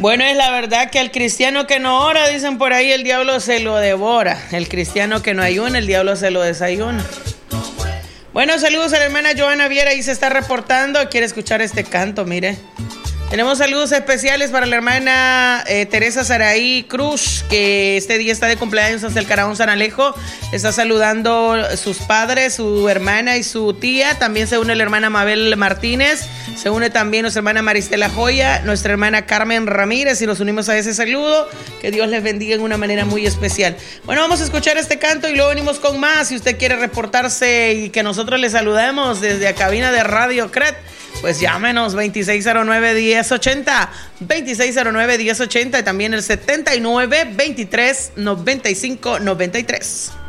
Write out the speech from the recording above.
Bueno, es la verdad que al cristiano que no ora, dicen por ahí, el diablo se lo devora. El cristiano que no ayuna, el diablo se lo desayuna. Bueno, saludos a la hermana Joana Viera, ahí se está reportando. Quiere escuchar este canto, mire. Tenemos saludos especiales para la hermana Teresa Saraí Cruz, que este día está de cumpleaños hasta el Caraón San Alejo. Está saludando sus padres, su hermana y su tía. También se une la hermana Mabel Martínez. Se une también nuestra hermana Maristela Joya, nuestra hermana Carmen Ramírez, y nos unimos a ese saludo. Que Dios les bendiga en una manera muy especial. Bueno, vamos a escuchar este canto y luego venimos con más. Si usted quiere reportarse y que nosotros le saludemos desde la cabina de Radio Cret, pues llámenos 2609-1080, 2609-1080 y también el 79-23-95-93.